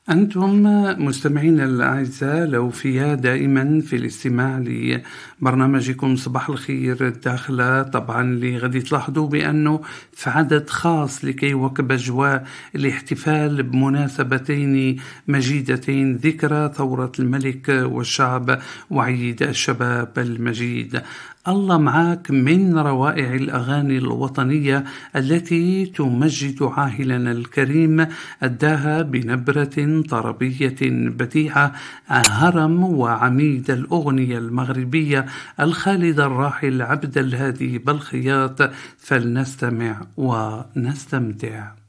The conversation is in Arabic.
أنتم مستمعين الأعزاء الأوفياء دائما في الاستماع لبرنامجكم صباح الخير الداخلة. طبعا لغد تلاحظوا بأنه في عدد خاص لكي يواكب أجواء الاحتفال بمناسبتين مجيدتين، ذكرى ثورة الملك والشعب وعيد الشباب المجيد. الله معاك من روائع الأغاني الوطنية التي تمجد عاهلنا الكريم، أداها بنبرة طربية بديعة هرم وعميد الأغنية المغربية الخالد الراحل عبد الهادي بلخياط. فلنستمع ونستمتع.